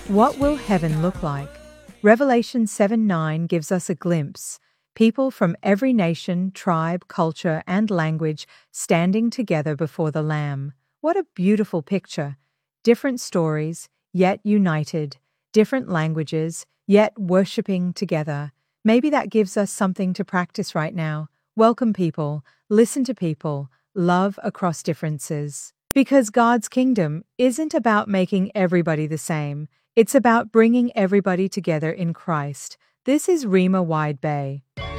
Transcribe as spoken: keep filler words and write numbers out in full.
What will heaven look like? Revelation seven nine gives us a glimpse. People from every nation, tribe, culture, and language standing together before the Lamb. What a beautiful picture. Different stories, yet united. Different languages, yet worshipping together. Maybe that gives us something to practice right now. Welcome people, listen to people, love across differences. Because God's kingdom isn't about making everybody the same. It's about bringing everybody together in Christ. This is Rima Wide Bay.